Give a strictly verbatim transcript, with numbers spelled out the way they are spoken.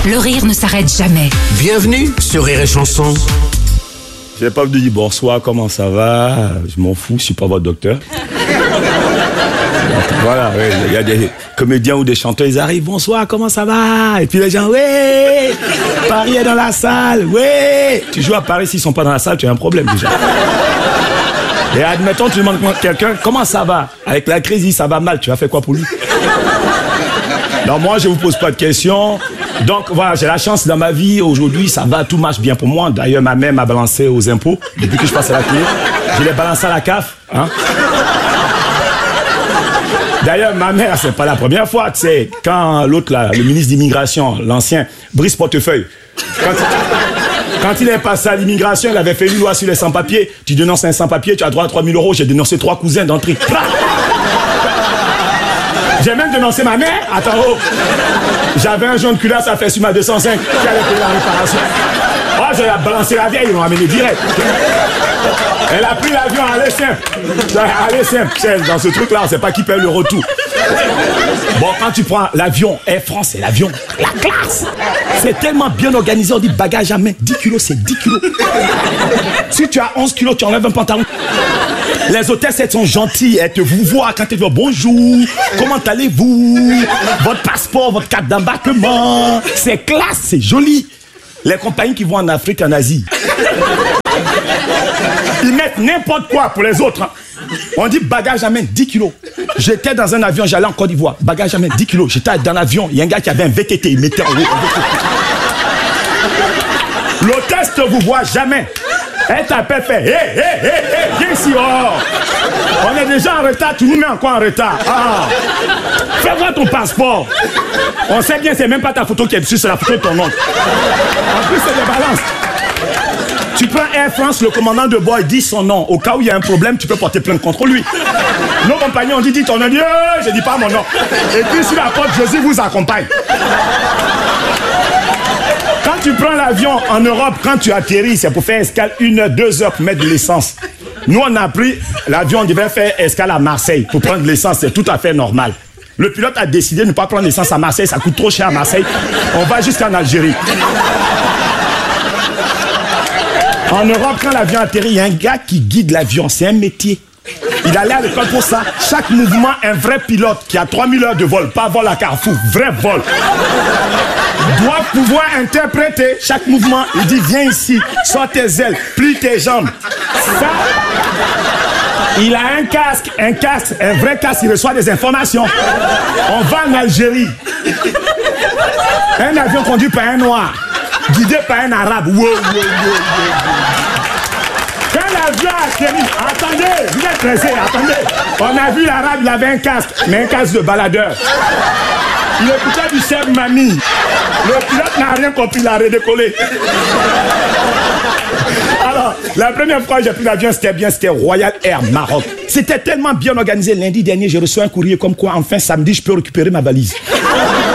Le rire ne s'arrête jamais. Bienvenue sur Rire et Chanson. Je n'ai pas venu dire bonsoir, comment ça va? Je m'en fous, je suis pas votre docteur. Voilà, oui, il y a des comédiens ou des chanteurs, ils arrivent, bonsoir, comment ça va? Et puis les gens, ouais, Paris est dans la salle, ouais. Tu joues à Paris, s'ils sont pas dans la salle, tu as un problème déjà. Et admettons, tu demandes à quelqu'un, comment ça va? Avec la crise, ça va mal, tu as fait quoi pour lui? Non, moi, je vous pose pas de questions. Donc voilà, j'ai la chance dans ma vie, aujourd'hui, ça va, tout marche bien pour moi. D'ailleurs, ma mère m'a balancé aux impôts, depuis que je passe à la télé. Je l'ai balancé à la C A F, hein. D'ailleurs, ma mère, c'est pas la première fois, tu sais, quand l'autre, là, le ministre d'immigration, l'ancien, Brice Portefeuille, quand, quand il est passé à l'immigration, il avait fait une loi sur les sans-papiers. Tu dénonces un sans-papier, tu as droit à trois mille euros. J'ai dénoncé trois cousins d'entrée. J'ai même dénoncé ma mère. Attends, oh. J'avais un jaune culasse à faire sur ma deux cent cinq qui allait payer la réparation. Oh, j'ai balancé la vieille, ils l'ont amené direct. Elle a pris l'avion à aller simple. Aller simple. Dans ce truc-là, on sait pas qui paye le retour. Bon, quand tu prends l'avion, Air France, c'est l'avion, la classe. C'est tellement bien organisé, on dit bagage à main. dix kilos, c'est dix kilos. Si tu as onze kilos, tu enlèves un pantalon. Les hôtesses, elles sont gentilles, elles te vous voient quand elles disent bonjour, comment allez-vous, votre passeport, votre carte d'embarquement. C'est classe, c'est joli. Les compagnies qui vont en Afrique, en Asie, ils mettent n'importe quoi pour les autres. Hein. On dit bagage à main, dix kilos. J'étais dans un avion, j'allais en Côte d'Ivoire. Bagage à main, dix kilos. J'étais dans l'avion, il y a un gars qui avait un V T T, il mettait en haut. L'hôtesse ne vous voit jamais. Elle t'appelle, fait hé, hé, hé, hé, viens ici, oh. On est déjà en retard, tu nous mets encore en retard. Ah. Fais voir ton passeport. On sait bien, c'est même pas ta photo qui est dessus, c'est la photo de ton oncle. En plus, c'est des balances. Tu prends Air France, le commandant de bord, il dit son nom. Au cas où il y a un problème, tu peux porter plainte contre lui. Nos compagnons ont dit, dis ton nom. Je dis pas mon nom. Et puis sur la porte, Jésus vous accompagne. Quand tu prends l'avion en Europe, quand tu atterris, c'est pour faire escale une heure, deux heures pour mettre de l'essence. Nous, on a pris l'avion, on devait faire escale à Marseille pour prendre de l'essence, c'est tout à fait normal. Le pilote a décidé de ne pas prendre l'essence à Marseille, ça coûte trop cher à Marseille. On va jusqu'en Algérie. En Europe, quand l'avion atterrit, il y a un gars qui guide l'avion, c'est un métier. Il allait à l'école pour ça. Chaque mouvement, un vrai pilote qui a trois mille heures de vol, pas vol à Carrefour, vrai vol, doit pouvoir interpréter chaque mouvement. Il dit, viens ici, sors tes ailes, plie tes jambes. Ça, il a un casque, un casque, un vrai casque, il reçoit des informations. On va en Algérie. Un avion conduit par un noir, guidé par un arabe. Wow, wow, wow, wow. Quand l'avion a atterri, attendez, vous êtes pressés, attendez. On a vu l'arabe, il avait un casque, mais un casque de baladeur. Il écoutait du Seb Mami. Le pilote n'a rien compris, il a redécollé. Alors, la première fois que j'ai pris l'avion, c'était bien, c'était Royal Air Maroc. C'était tellement bien organisé. Lundi dernier, j'ai reçu un courrier comme quoi, enfin, samedi, je peux récupérer ma valise.